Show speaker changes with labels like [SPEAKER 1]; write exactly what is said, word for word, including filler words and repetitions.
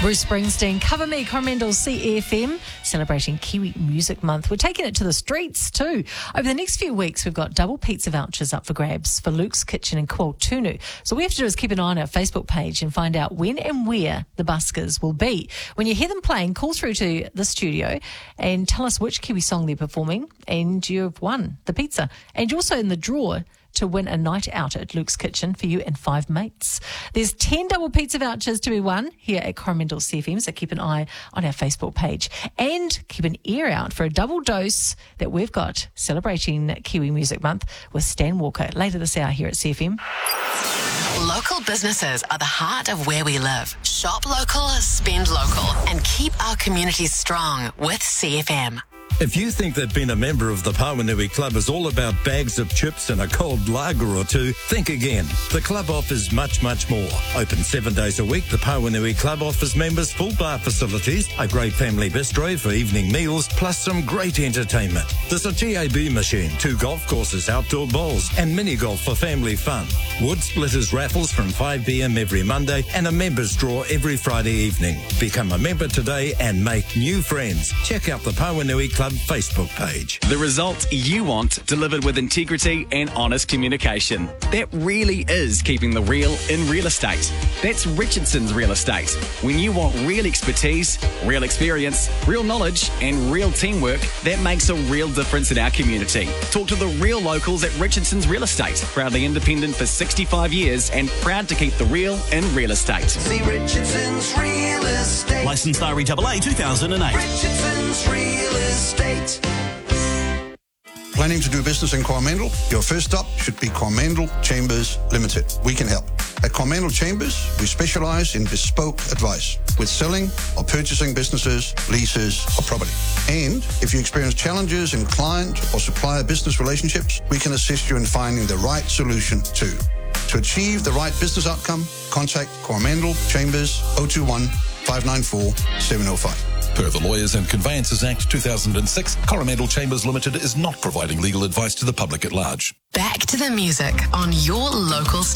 [SPEAKER 1] Bruce Springsteen, Cover Me, Coromandel C F M, celebrating Kiwi Music Month. We're taking it to the streets too. Over the next few weeks, we've got double pizza vouchers up for grabs for Luke's Kitchen in Kuaotunu. So all we have to do is keep an eye on our Facebook page and find out when and where the buskers will be. When you hear them playing, call through to the studio and tell us which Kiwi song they're performing, and you've won the pizza. And you're also in the draw to win a night out at Luke's Kitchen for you and five mates. There's ten double pizza vouchers to be won here at Coromandel C F M, so keep an eye on our Facebook page. And keep an ear out for a double dose that we've got celebrating Kiwi Music Month with Stan Walker later this hour here at C F M.
[SPEAKER 2] Local businesses are the heart of where we live. Shop local, spend local, and keep our communities strong with C F M.
[SPEAKER 3] If you think that being a member of the Pawanui Club is all about bags of chips and a cold lager or two, think again. The club offers much, much more. Open seven days a week, the Pawanui Club offers members full bar facilities, a great family bistro for evening meals, plus some great entertainment. There's a T A B machine, two golf courses, outdoor bowls, and mini golf for family fun. Wood splitters raffles from five p.m. every Monday and a members draw every Friday evening. Become a member today and make new friends. Check out the Pawanui Club Facebook page.
[SPEAKER 4] The result you want, delivered with integrity and honest communication. That really is keeping the real in real estate. That's Richardson's Real Estate. When you want real expertise, real experience, real knowledge, and real teamwork, that makes a real difference in our community. Talk to the real locals at Richardson's Real Estate. Proudly independent for sixty-five years and proud to keep the real in real estate.
[SPEAKER 5] See Richardson's Real Estate.
[SPEAKER 6] Licensed R E A A two thousand eight.
[SPEAKER 5] Richardson's Real Estate.
[SPEAKER 7] Planning to do business in Coromandel? Your first stop should be Coromandel Chambers Limited. We can help. At Coromandel Chambers, we specialize in bespoke advice with selling or purchasing businesses, leases, or property. And if you experience challenges in client or supplier business relationships, we can assist you in finding the right solution too. To achieve the right business outcome, contact Coromandel Chambers zero two one, five nine four, seven zero five.
[SPEAKER 8] Per the Lawyers and Conveyances Act two thousand six, Coromandel Chambers Limited is not providing legal advice to the public at large.
[SPEAKER 2] Back to the music on your local